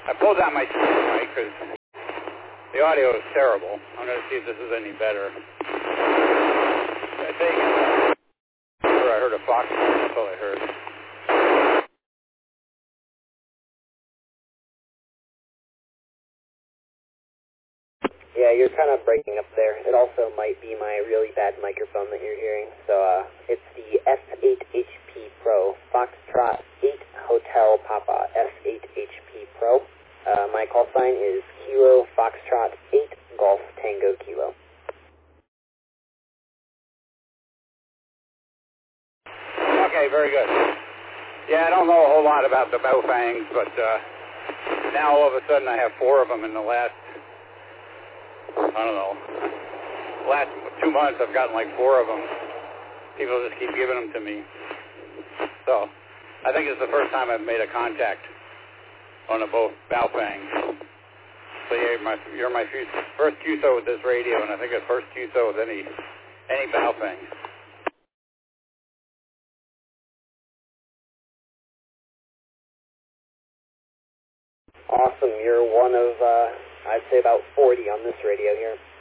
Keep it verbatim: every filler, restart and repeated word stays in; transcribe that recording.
I pulled out my mic because the audio is terrible. I'm going to see if this is any better. I think I heard a fox. That's all I heard. Yeah, you're kind of breaking up there. It also might be my really bad microphone that you're hearing. So uh, it's the S eight H P Pro, Foxtrot eight Hotel Papa S eight H P Pro. Uh, my call sign is Kilo Foxtrot eight Golf Tango Kilo. Okay, very good. Yeah, I don't know a whole lot about the Baofangs, but uh, now all of a sudden I have four of them in the last, I don't know, last two months I've gotten like four of them. People just keep giving them to me. So I think it's the first time I've made a contact on a both Baofang. So you're my, you're my first Q S O with this radio, and I think the first Q S O with any, any Baofang. Awesome. You're one of, uh, I'd say about forty on this radio here.